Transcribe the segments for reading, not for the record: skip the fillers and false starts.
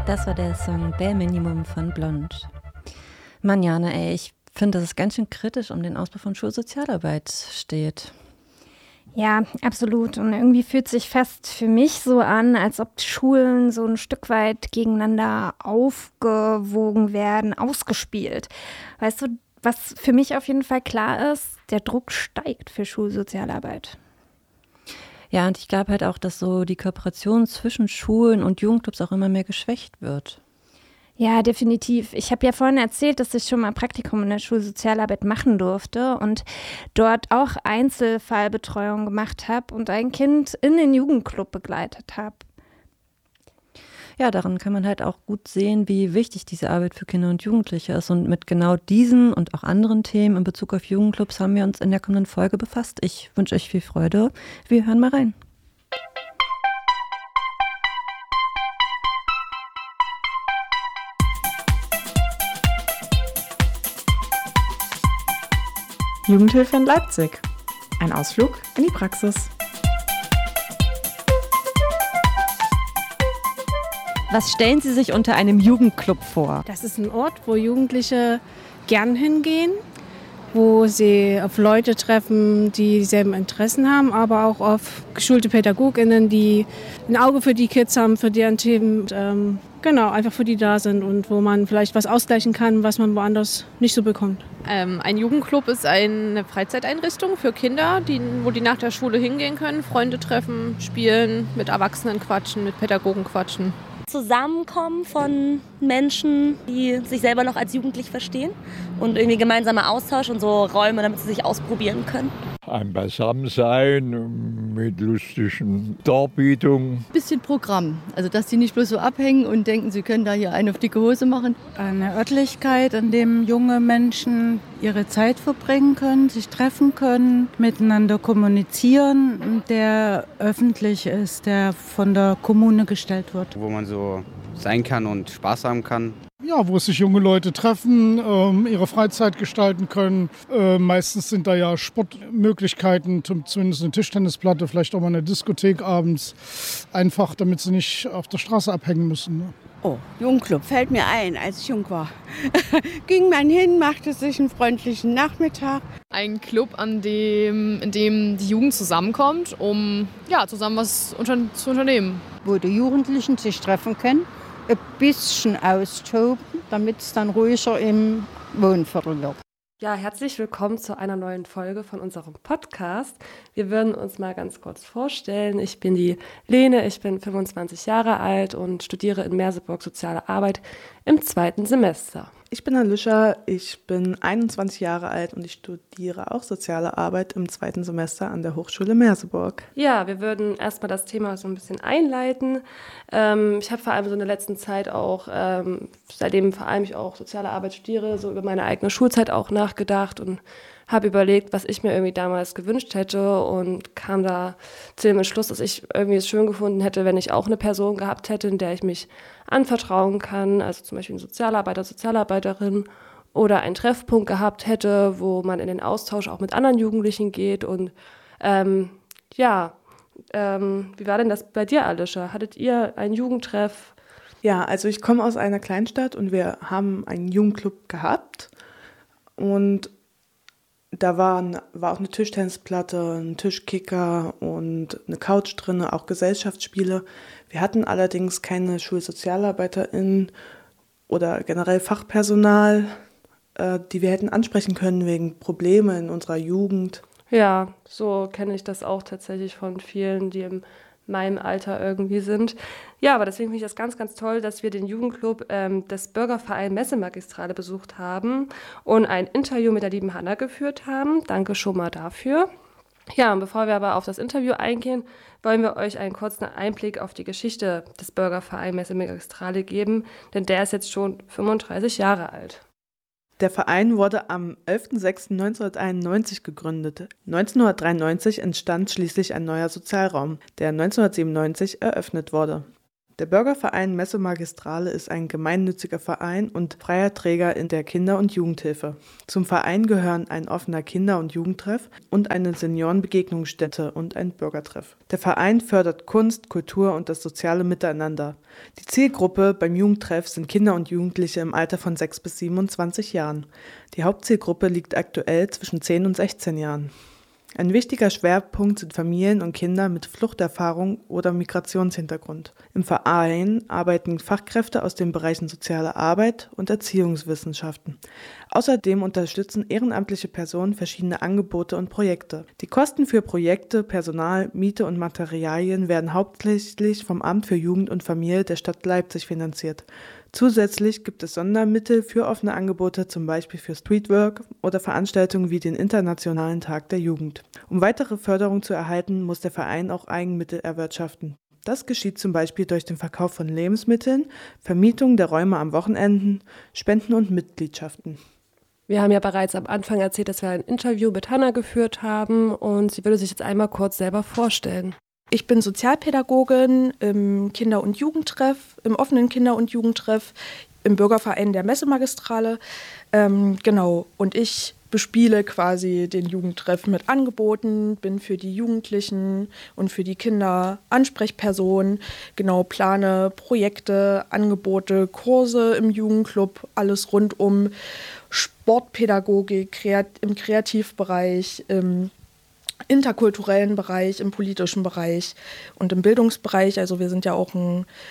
Das war der Song Bare Minimum von Blond. Mann, Jana, ey, ich finde, dass es ganz schön kritisch um den Ausbau von Schulsozialarbeit steht. Ja, absolut. Und irgendwie fühlt sich fast für mich so an, als ob Schulen so ein Stück weit gegeneinander aufgewogen werden, ausgespielt. Weißt du, was für mich auf jeden Fall klar ist, der Druck steigt für Schulsozialarbeit. Ja, und ich glaube halt auch, dass so die Kooperation zwischen Schulen und Jugendclubs auch immer mehr geschwächt wird. Ja, definitiv. Ich habe ja vorhin erzählt, dass ich schon mal Praktikum in der Schulsozialarbeit machen durfte und dort auch Einzelfallbetreuung gemacht habe und ein Kind in den Jugendclub begleitet habe. Ja, daran kann man halt auch gut sehen, wie wichtig diese Arbeit für Kinder und Jugendliche ist. Und mit genau diesen und auch anderen Themen in Bezug auf Jugendclubs haben wir uns in der kommenden Folge befasst. Ich wünsche euch viel Freude. Wir hören mal rein. Jugendhilfe in Leipzig. Ein Ausflug in die Praxis. Was stellen Sie sich unter einem Jugendclub vor? Das ist ein Ort, wo Jugendliche gern hingehen, wo sie auf Leute treffen, die dieselben Interessen haben, aber auch auf geschulte PädagogInnen, die ein Auge für die Kids haben, für deren Themen, einfach für die da sind und wo man vielleicht was ausgleichen kann, was man woanders nicht so bekommt. Ein Jugendclub ist eine Freizeiteinrichtung für Kinder, wo die nach der Schule hingehen können, Freunde treffen, spielen, mit Erwachsenen quatschen, mit Pädagogen quatschen. Zusammenkommen von Menschen, die sich selber noch als jugendlich verstehen und irgendwie gemeinsamer Austausch und so Räume, damit sie sich ausprobieren können. Ein Beisammensein mit lustigen Darbietungen. Bisschen Programm, also dass die nicht bloß so abhängen und denken, sie können da hier einen auf dicke Hose machen. Eine Örtlichkeit, an dem junge Menschen ihre Zeit verbringen können, sich treffen können, miteinander kommunizieren, der öffentlich ist, der von der Kommune gestellt wird. Wo man so sein kann und Spaß haben kann. Ja, wo sich junge Leute treffen, ihre Freizeit gestalten können. Meistens sind da ja Sportmöglichkeiten, zumindest eine Tischtennisplatte, vielleicht auch mal eine Diskothek abends. Einfach, damit sie nicht auf der Straße abhängen müssen. Ne? Oh, Jugendclub fällt mir ein, als ich jung war. Ging man hin, machte sich einen freundlichen Nachmittag. Ein Club, in dem die Jugend zusammenkommt, um zusammen was zu unternehmen. Wo die Jugendlichen sich treffen können, ein bisschen austoben, damit es dann ruhiger im Wohnviertel wird. Ja, herzlich willkommen zu einer neuen Folge von unserem Podcast. Wir würden uns mal ganz kurz vorstellen. Ich bin die Lene, ich bin 25 Jahre alt und studiere in Merseburg Soziale Arbeit im 2. Semester. Ich bin Alicia, ich bin 21 Jahre alt und ich studiere auch Soziale Arbeit im 2. Semester an der Hochschule Merseburg. Ja, wir würden erstmal das Thema so ein bisschen einleiten. Ich habe vor allem so in der letzten Zeit auch, seitdem vor allem ich auch Soziale Arbeit studiere, so über meine eigene Schulzeit auch nachgedacht und habe überlegt, was ich mir irgendwie damals gewünscht hätte und kam da zu dem Entschluss, dass ich irgendwie es schön gefunden hätte, wenn ich auch eine Person gehabt hätte, in der ich mich anvertrauen kann, also zum Beispiel ein Sozialarbeiter, Sozialarbeiterin oder einen Treffpunkt gehabt hätte, wo man in den Austausch auch mit anderen Jugendlichen geht und wie war denn das bei dir, Alicia? Hattet ihr einen Jugendtreff? Ja, also ich komme aus einer Kleinstadt und wir haben einen Jugendclub gehabt und da war auch eine Tischtennisplatte, ein Tischkicker und eine Couch drin, auch Gesellschaftsspiele. Wir hatten allerdings keine SchulsozialarbeiterInnen oder generell Fachpersonal, die wir hätten ansprechen können wegen Probleme in unserer Jugend. Ja, so kenne ich das auch tatsächlich von vielen, die in meinem Alter irgendwie sind. Ja, aber deswegen finde ich das ganz, ganz toll, dass wir den Jugendclub des Bürgerverein Messemagistrale besucht haben und ein Interview mit der lieben Hanna geführt haben. Danke schon mal dafür. Ja, und bevor wir aber auf das Interview eingehen, wollen wir euch einen kurzen Einblick auf die Geschichte des Bürgervereins Messemagistrale geben, denn der ist jetzt schon 35 Jahre alt. Der Verein wurde am 11.06.1991 gegründet. 1993 entstand schließlich ein neuer Sozialraum, der 1997 eröffnet wurde. Der Bürgerverein Messe Magistrale ist ein gemeinnütziger Verein und freier Träger in der Kinder- und Jugendhilfe. Zum Verein gehören ein offener Kinder- und Jugendtreff und eine Seniorenbegegnungsstätte und ein Bürgertreff. Der Verein fördert Kunst, Kultur und das soziale Miteinander. Die Zielgruppe beim Jugendtreff sind Kinder und Jugendliche im Alter von 6 bis 27 Jahren. Die Hauptzielgruppe liegt aktuell zwischen 10 und 16 Jahren. Ein wichtiger Schwerpunkt sind Familien und Kinder mit Fluchterfahrung oder Migrationshintergrund. Im Verein arbeiten Fachkräfte aus den Bereichen soziale Arbeit und Erziehungswissenschaften. Außerdem unterstützen ehrenamtliche Personen verschiedene Angebote und Projekte. Die Kosten für Projekte, Personal, Miete und Materialien werden hauptsächlich vom Amt für Jugend und Familie der Stadt Leipzig finanziert. Zusätzlich gibt es Sondermittel für offene Angebote, zum Beispiel für Streetwork oder Veranstaltungen wie den Internationalen Tag der Jugend. Um weitere Förderung zu erhalten, muss der Verein auch Eigenmittel erwirtschaften. Das geschieht zum Beispiel durch den Verkauf von Lebensmitteln, Vermietung der Räume am Wochenenden, Spenden und Mitgliedschaften. Wir haben ja bereits am Anfang erzählt, dass wir ein Interview mit Hanna geführt haben und sie würde sich jetzt einmal kurz selber vorstellen. Ich bin Sozialpädagogin im Kinder- und Jugendtreff, im offenen Kinder- und Jugendtreff, im Bürgerverein der Messe Magistrale. Genau, und ich bespiele quasi den Jugendtreff mit Angeboten, bin für die Jugendlichen und für die Kinder Ansprechperson, genau, plane Projekte, Angebote, Kurse im Jugendclub, alles rund um Sportpädagogik, im Kreativbereich, im interkulturellen Bereich, im politischen Bereich und im Bildungsbereich. Also wir sind ja auch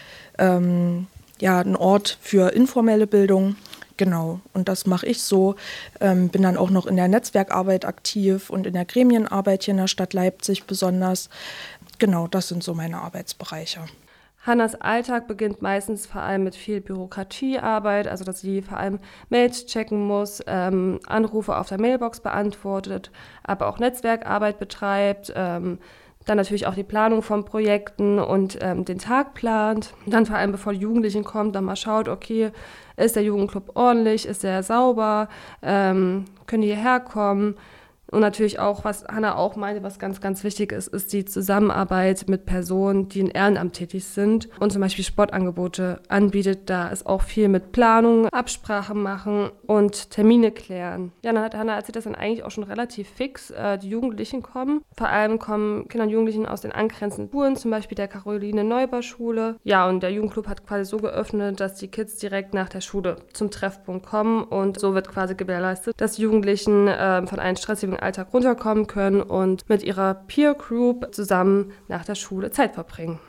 ein Ort für informelle Bildung. Genau, und das mache ich so. Bin dann auch noch in der Netzwerkarbeit aktiv und in der Gremienarbeit hier in der Stadt Leipzig besonders. Genau, das sind so meine Arbeitsbereiche. Hannas Alltag beginnt meistens vor allem mit viel Bürokratiearbeit, also dass sie vor allem Mails checken muss, Anrufe auf der Mailbox beantwortet, aber auch Netzwerkarbeit betreibt, dann natürlich auch die Planung von Projekten und den Tag plant. Dann vor allem, bevor die Jugendlichen kommen, dann mal schaut, okay, ist der Jugendclub ordentlich, ist der sauber, können die hierher kommen? Und natürlich auch, was Hanna auch meinte, was ganz, ganz wichtig ist, ist die Zusammenarbeit mit Personen, die in Ehrenamt tätig sind und zum Beispiel Sportangebote anbietet. Da ist auch viel mit Planung, Absprache machen und Termine klären. Ja, dann hat Hanna erzählt, dass dann eigentlich auch schon relativ fix die Jugendlichen kommen. Vor allem kommen Kinder und Jugendlichen aus den angrenzenden Schulen, zum Beispiel der Caroline-Neuber-Schule. Ja, und der Jugendclub hat quasi so geöffnet, dass die Kids direkt nach der Schule zum Treffpunkt kommen und so wird quasi gewährleistet, dass die Jugendlichen von einem stressigen Alltag runterkommen können und mit ihrer Peer Group zusammen nach der Schule Zeit verbringen.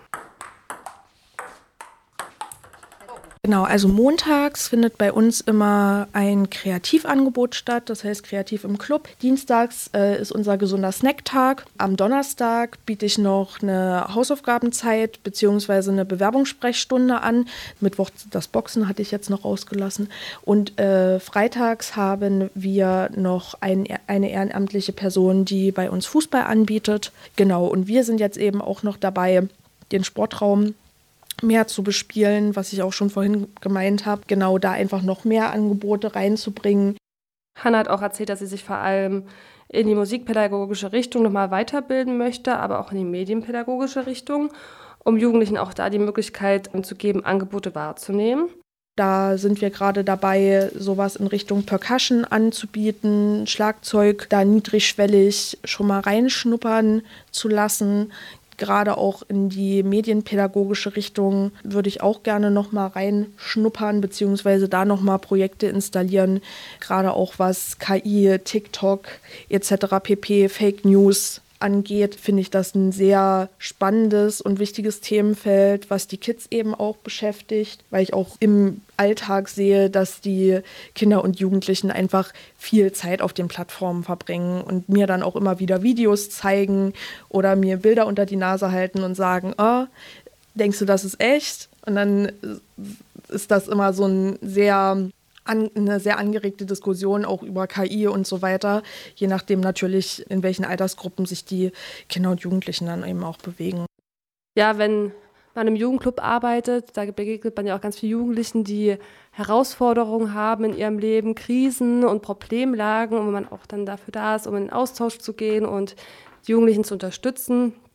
Genau, also montags findet bei uns immer ein Kreativangebot statt, das heißt Kreativ im Club. Dienstags ist unser gesunder Snacktag. Am Donnerstag biete ich noch eine Hausaufgabenzeit bzw. eine Bewerbungssprechstunde an. Mittwoch das Boxen hatte ich jetzt noch rausgelassen. Und freitags haben wir noch eine ehrenamtliche Person, die bei uns Fußball anbietet. Genau, und wir sind jetzt eben auch noch dabei, den Sportraum mehr zu bespielen, was ich auch schon vorhin gemeint habe, genau da einfach noch mehr Angebote reinzubringen. Hanna hat auch erzählt, dass sie sich vor allem in die musikpädagogische Richtung nochmal weiterbilden möchte, aber auch in die medienpädagogische Richtung, um Jugendlichen auch da die Möglichkeit zu geben, Angebote wahrzunehmen. Da sind wir gerade dabei, sowas in Richtung Percussion anzubieten, Schlagzeug da niedrigschwellig schon mal reinschnuppern zu lassen. Gerade auch in die medienpädagogische Richtung würde ich auch gerne noch mal reinschnuppern, beziehungsweise da noch mal Projekte installieren. Gerade auch was KI, TikTok etc. pp. Fake News angeht, finde ich das ein sehr spannendes und wichtiges Themenfeld, was die Kids eben auch beschäftigt, weil ich auch im Alltag sehe, dass die Kinder und Jugendlichen einfach viel Zeit auf den Plattformen verbringen und mir dann auch immer wieder Videos zeigen oder mir Bilder unter die Nase halten und sagen, oh, denkst du, das ist echt? Und dann ist das immer so eine sehr angeregte Diskussion auch über KI und so weiter, je nachdem natürlich, in welchen Altersgruppen sich die Kinder und Jugendlichen dann eben auch bewegen. Ja, wenn man im Jugendclub arbeitet, da begegnet man ja auch ganz vielen Jugendlichen, die Herausforderungen haben in ihrem Leben, Krisen und Problemlagen, und wenn man auch dann dafür da ist, um in den Austausch zu gehen und die Jugendlichen zu unterstützen.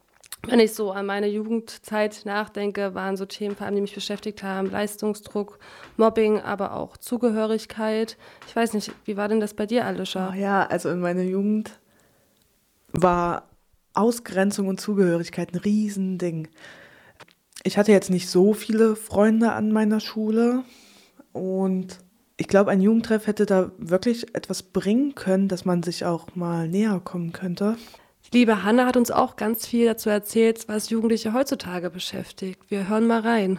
Wenn ich so an meine Jugendzeit nachdenke, waren so Themen vor allem, die mich beschäftigt haben, Leistungsdruck, Mobbing, aber auch Zugehörigkeit. Ich weiß nicht, wie war denn das bei dir, Alicia? Oh ja, also in meiner Jugend war Ausgrenzung und Zugehörigkeit ein Riesending. Ich hatte jetzt nicht so viele Freunde an meiner Schule und ich glaube, ein Jugendtreff hätte da wirklich etwas bringen können, dass man sich auch mal näher kommen könnte. Die liebe Hanna hat uns auch ganz viel dazu erzählt, was Jugendliche heutzutage beschäftigt. Wir hören mal rein.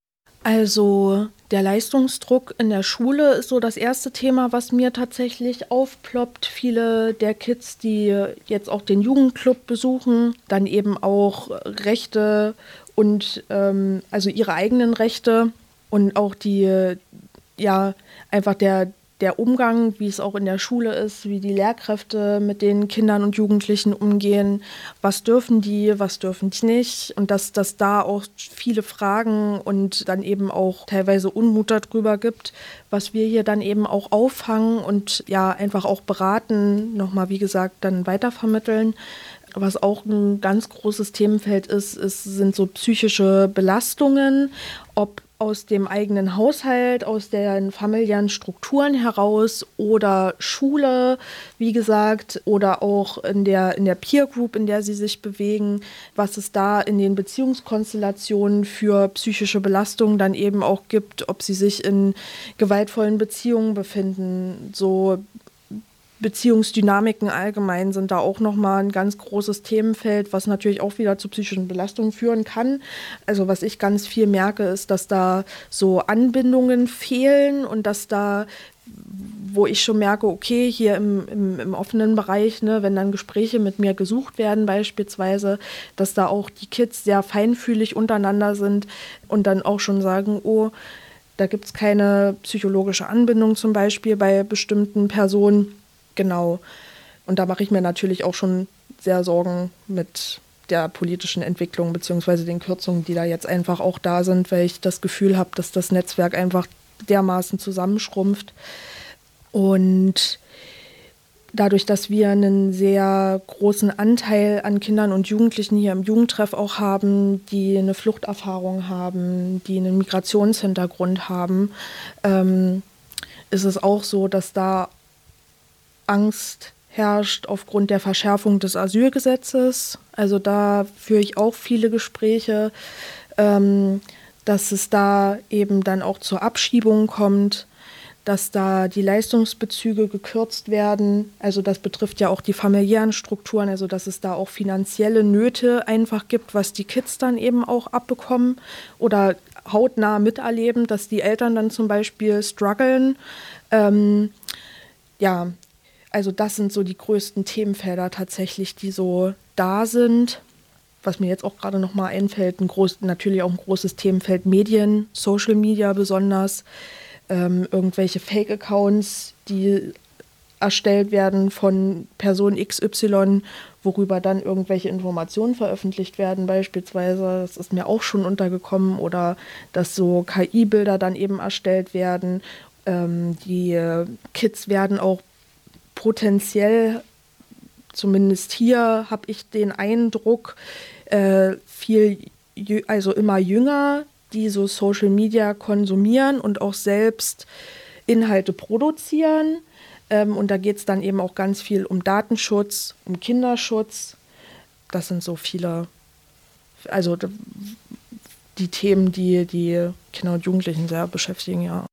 Also der Leistungsdruck in der Schule ist so das erste Thema, was mir tatsächlich aufploppt. Viele der Kids, die jetzt auch den Jugendclub besuchen, dann eben auch Rechte und also ihre eigenen Rechte und auch die, ja, einfach der Umgang, wie es auch in der Schule ist, wie die Lehrkräfte mit den Kindern und Jugendlichen umgehen, was dürfen die nicht und dass da auch viele Fragen und dann eben auch teilweise Unmut darüber gibt, was wir hier dann eben auch auffangen und ja einfach auch beraten, nochmal wie gesagt dann weitervermitteln. Was auch ein ganz großes Themenfeld sind so psychische Belastungen, ob aus dem eigenen Haushalt, aus den familiären Strukturen heraus oder Schule, wie gesagt, oder auch in der Peer Group, in der sie sich bewegen, was es da in den Beziehungskonstellationen für psychische Belastungen dann eben auch gibt, ob sie sich in gewaltvollen Beziehungen befinden, so Beziehungsdynamiken allgemein sind da auch nochmal ein ganz großes Themenfeld, was natürlich auch wieder zu psychischen Belastungen führen kann. Also was ich ganz viel merke, ist, dass da so Anbindungen fehlen und dass da, wo ich schon merke, okay, hier im offenen Bereich, ne, wenn dann Gespräche mit mir gesucht werden beispielsweise, dass da auch die Kids sehr feinfühlig untereinander sind und dann auch schon sagen, oh, da gibt es keine psychologische Anbindung zum Beispiel bei bestimmten Personen. Genau. Und da mache ich mir natürlich auch schon sehr Sorgen mit der politischen Entwicklung beziehungsweise den Kürzungen, die da jetzt einfach auch da sind, weil ich das Gefühl habe, dass das Netzwerk einfach dermaßen zusammenschrumpft. Und dadurch, dass wir einen sehr großen Anteil an Kindern und Jugendlichen hier im Jugendtreff auch haben, die eine Fluchterfahrung haben, die einen Migrationshintergrund haben, ist es auch so, dass da Angst herrscht aufgrund der Verschärfung des Asylgesetzes. Also da führe ich auch viele Gespräche, dass es da eben dann auch zur Abschiebung kommt, dass da die Leistungsbezüge gekürzt werden. Also das betrifft ja auch die familiären Strukturen, also dass es da auch finanzielle Nöte einfach gibt, was die Kids dann eben auch abbekommen oder hautnah miterleben, dass die Eltern dann zum Beispiel strugglen. Ja, also das sind so die größten Themenfelder tatsächlich, die so da sind. Was mir jetzt auch gerade nochmal einfällt, natürlich auch ein großes Themenfeld Medien, Social Media besonders, irgendwelche Fake-Accounts, die erstellt werden von Person XY, worüber dann irgendwelche Informationen veröffentlicht werden beispielsweise. Das ist mir auch schon untergekommen. Oder dass so KI-Bilder dann eben erstellt werden. Die Kids werden auch potenziell, zumindest hier habe ich den Eindruck, immer jünger, die so Social Media konsumieren und auch selbst Inhalte produzieren. Und da geht es dann eben auch ganz viel um Datenschutz, um Kinderschutz. Das sind so viele, also die Themen, die Kinder und Jugendlichen sehr beschäftigen, ja.